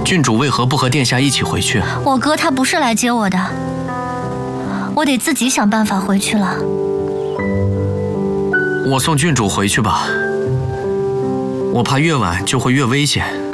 郡主为何不和殿下一起回去？ 我哥他不是来接我的，我得自己想办法回去了。 我送郡主回去吧，我怕越晚就会越危险。